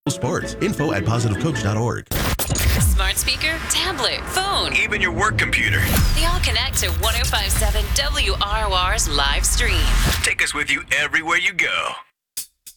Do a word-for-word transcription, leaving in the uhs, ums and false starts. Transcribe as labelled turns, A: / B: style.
A: Sports. Info at positive coach dot org.
B: Smart speaker, tablet, phone,
C: even your work computer.
B: They all connect to one oh five point seven W R O R's live stream.
C: Take us with you everywhere you go.